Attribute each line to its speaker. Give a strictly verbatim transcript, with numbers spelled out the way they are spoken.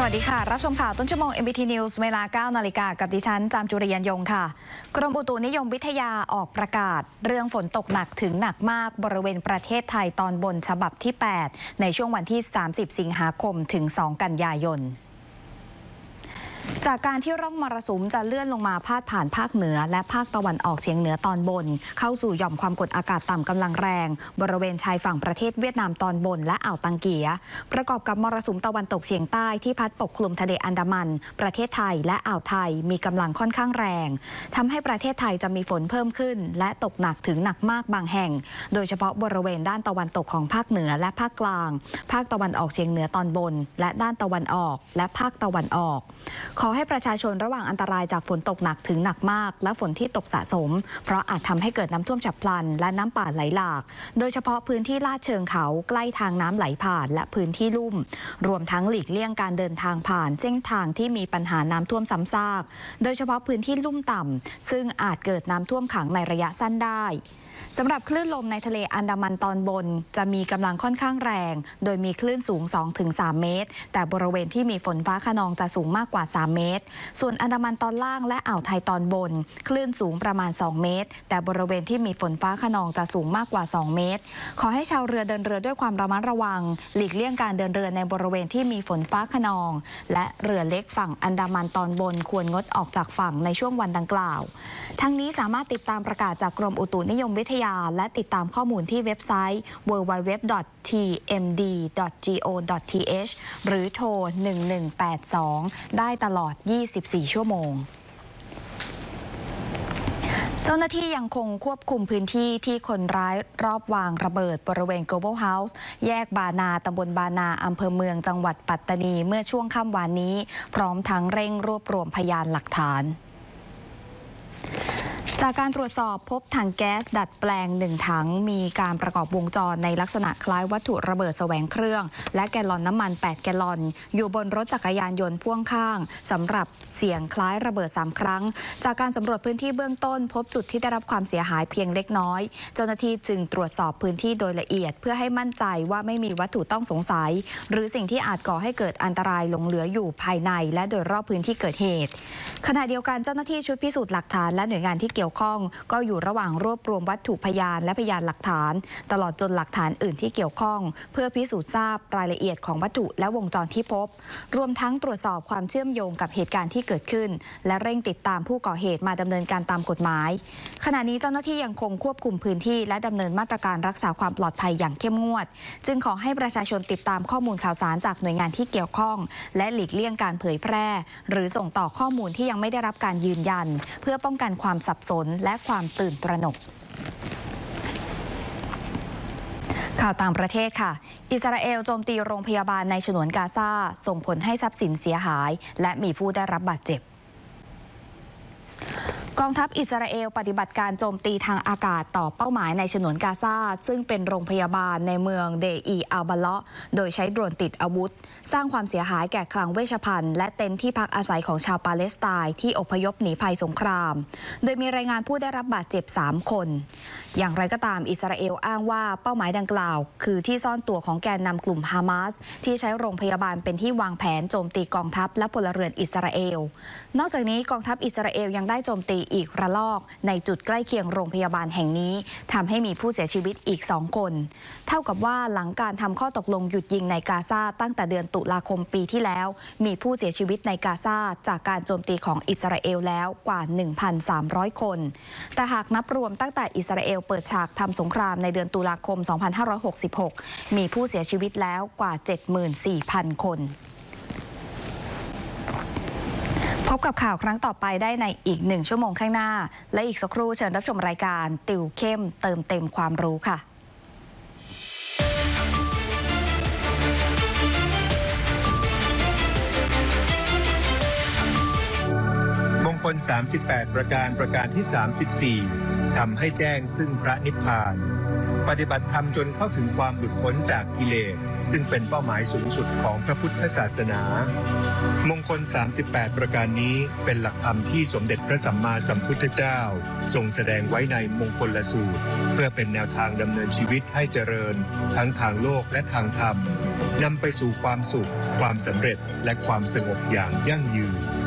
Speaker 1: วัสดีค่ะรับชมข่าวต้นชั่วโมง เอ็ม บี ที News เวลา เก้า นาฬิกากับดิฉันจามจุริยันยงค่ะกรมอุตุนิยมวิทยาออกประกาศเรื่องฝนตกหนักถึงหนักมากบริเวณประเทศไทยตอนบนฉบับที่ แปด ในช่วงวันที่ สามสิบ สิงหาคมถึง สอง กันยายนจากการที่ร่องมรสุมจะเลื่อนลงมาพาดผ่านภาคเหนือและภาคตะวันออกเฉียงเหนือตอนบนเข้าสู่หย่อมความกดอากาศต่ำกำลังแรงบริเวณชายฝั่งประเทศเวียดนามตอนบนและอ่าวตังเกียประกอบกับมรสุมตะวันตกเฉียงใต้ที่พัดปกคลุมทะเลอันดามันประเทศไทยและอ่าวไทยมีกำลังค่อนข้างแรงทำให้ประเทศไทยจะมีฝนเพิ่มขึ้นและตกหนักถึงหนักมากบางแห่งโดยเฉพาะบริเวณด้านตะวันตกของภาคเหนือและภาคกลางภาคตะวันออกเฉียงเหนือตอนบนและด้านตะวันออกและภาคตะวันออกขอให้ประชาชนระหว่างอันตรายจากฝนตกหนักถึงหนักมากและฝนที่ตกสะสมเพราะอาจทำให้เกิดน้ำท่วมฉับพลันและน้ำป่าไหลหลากโดยเฉพาะพื้นที่ลาดเชิงเขาใกล้ทางน้ำไหลผ่านและพื้นที่ลุ่มรวมทั้งหลีกเลี่ยงการเดินทางผ่านเส้นทางที่มีปัญหาน้ำท่วมซ้ำซากโดยเฉพาะพื้นที่ลุ่มต่ำซึ่งอาจเกิดน้ำท่วมขังในระยะสั้นได้สำหรับคลื่นลมในทะเลอันดามันตอนบนจะมีกำลังค่อนข้างแรงโดยมีคลื่นสูง สองถึงสาม เมตรแต่บริเวณที่มีฝนฟ้าคะนองจะสูงมากกว่าสามเมตรส่วนอันดามันตอนล่างและอ่าวไทยตอนบนคลื่นสูงประมาณสองเมตรแต่บริเวณที่มีฝนฟ้าคะนองจะสูงมากกว่าสองเมตรขอให้ชาวเรือเดินเรือด้วยความระมัดระวังหลีกเลี่ยงการเดินเรือในบริเวณที่มีฝนฟ้าคะนองและเรือเล็กฝั่งอันดามันตอนบนควรงดออกจากฝั่งในช่วงวันดังกล่าวทั้งนี้สามารถติดตามประกาศจากกรมอุตุนิยมวิทยาและติดตามข้อมูลที่เว็บไซต์ ดับเบิลยู ดับเบิลยู ดับเบิลยู ดอท ที เอ็ม ดี ดอท จี โอ ดอท ที เอช หรือโทรหนึ่งหนึ่งแปดสองได้ตลอดยี่สิบสี่ชั่วโมงเจ้าหน้าที่ยังคงควบคุมพื้นที่ที่คนร้ายรอบวางระเบิดบริเวณ Global House แยกบานาตำบลบานาอำเภอเมืองจังหวัดปัตตานีเมื่อช่วงค่ำวานนี้พร้อมทั้งเร่งรวบรวมพยานหลักฐานจากการตรวจสอบพบถังแก๊สดัดแปลงหนึ่งถังมีการประกอบวงจรในลักษณะคล้ายวัตถุระเบิดแสวงเครื่องและแกลลอนน้ำมันแปดแกลลอนอยู่บนรถจักรยานยนต์พ่วงข้างสำหรับเสียงคล้ายระเบิดสามครั้งจากการสำรวจพื้นที่เบื้องต้นพบจุดที่ได้รับความเสียหายเพียงเล็กน้อยเจ้าหน้าที่จึงตรวจสอบพื้นที่โดยละเอียดเพื่อให้มั่นใจว่าไม่มีวัตถุต้องสงสัยหรือสิ่งที่อาจก่อให้เกิดอันตรายหลงเหลืออยู่ภายในและโดยรอบพื้นที่เกิดเหตุขณะเดียวกันเจ้าหน้าที่ชุดพิสูจน์หลักฐานและหน่วยงานที่เกี่ยวข้องก็อยู่ระหว่างรวบรวมวัตถุพยานและพยานหลักฐานตลอดจนหลักฐานอื่นที่เกี่ยวข้องเพื่อพิสูจน์ทราบรายละเอียดของวัตถุและวงจรที่พบรวมทั้งตรวจสอบความเชื่อมโยงกับเหตุการณ์ที่เกิดขึ้นและเร่งติดตามผู้ก่อเหตุมาดำเนินการตามกฎหมายขณะนี้เจ้าหน้าที่ยังคงควบคุมพื้นที่และดำเนินมาตรการรักษาความปลอดภัยอย่างเข้มงวดจึงขอให้ประชาชนติดตามข้อมูลข่าวสารจากหน่วยงานที่เกี่ยวข้องและหลีกเลี่ยงการเผยแพร่หรือส่งต่อข้อมูลที่ยังไม่ได้รับการยืนยันเพื่อป้องกันความสับสนและความตื่นตระหนกข่าวต่างประเทศค่ะอิสราเอลโจมตีโรงพยาบาลในฉนวนกาซาส่งผลให้ทรัพย์สินเสียหายและมีผู้ได้รับบาดเจ็บกองทัพอิสราเอลปฏิบัติการโจมตีทางอากาศต่อเป้าหมายในฉนวนกาซาซึ่งเป็นโรงพยาบาลในเมืองเดอีอัลบาเลาะโดยใช้โดรนติดอาวุธสร้างความเสียหายแก่คลังเวชภัณฑ์และเต็นท์ที่พักอาศัยของชาวปาเลสไตน์ที่อพยพหนีภัยสงครามโดยมีรายงานผู้ได้รับบาดเจ็บสามคนอย่างไรก็ตามอิสราเอลอ้างว่าเป้าหมายดังกล่าวคือที่ซ่อนตัวของแกนนำกลุ่มฮามาสที่ใช้โรงพยาบาลเป็นที่วางแผนโจมตีกองทัพและพลเรือนอิสราเอลนอกจากนี้กองทัพอิสราเอลยังได้โจมตีอีกระลอกในจุดใกล้เคียงโรงพยาบาลแห่งนี้ทำให้มีผู้เสียชีวิตอีกสองคนเท่ากับว่าหลังการทำข้อตกลงหยุดยิงในกาซาตั้งแต่เดือนตุลาคมปีที่แล้วมีผู้เสียชีวิตในกาซาจากการโจมตีของอิสราเอลแล้วกว่า หนึ่งพันสามร้อย คนแต่หากนับรวมตั้งแต่อิสราเอลเปิดฉากทำสงครามในเดือนตุลาคม สองพันห้าร้อยหกสิบหก มีผู้เสียชีวิตแล้วกว่า เจ็ดหมื่นสี่พัน คนพบกับข่าวครั้งต่อไปได้ในอีกหนึ่งชั่วโมงข้างหน้าและอีกสักครู่เชิญรับชมรายการติวเข้มเติมเต็มความรู้ค่ะ
Speaker 2: มงคลสามสิบแปดประการประการที่สามสิบสี่ทำให้แจ้งซึ่งพระนิพพานปฏิบัติธรรมจนเข้าถึงความหลุดพ้นจากกิเลสซึ่งเป็นเป้าหมายสูงสุดของพระพุทธศาสนามงคลสามสิบแปดประการนี้เป็นหลักธรรมที่สมเด็จพระสัมมาสัมพุทธเจ้าทรงแสดงไว้ในมงคลสูตรเพื่อเป็นแนวทางดำเนินชีวิตให้เจริญทั้งทางโลกและทางธรรมนำไปสู่ความสุข ความสำเร็จและความสงบอย่างยั่งยืน